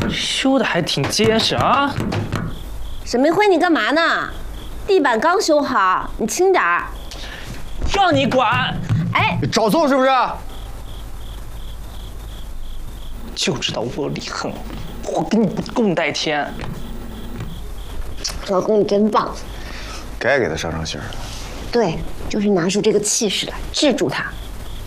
修的还挺结实啊。 沈明辉，你干嘛呢？地板刚修好，你轻点儿。 让你管！ 哎， 你找揍是不是？ 就知道窝里横，我跟你不共戴天。 老公你真棒。 该给他上上心儿。 对，就是拿出这个气势来制住他。